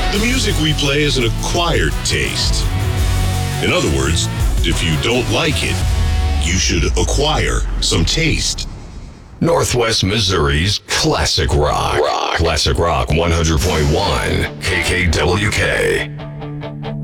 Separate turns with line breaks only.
The music we play is an acquired taste. In other words, if you don't like it, you should acquire some taste. Northwest Missouri's Classic Rock. Classic Rock 100.1 KKWK.